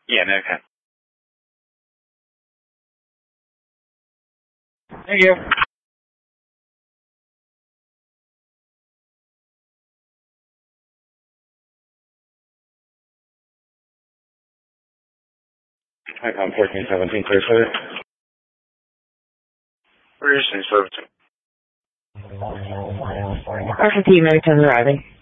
Yeah, American. Thank you. Icon 1417, clear service. We're just in service. Argentine American arriving.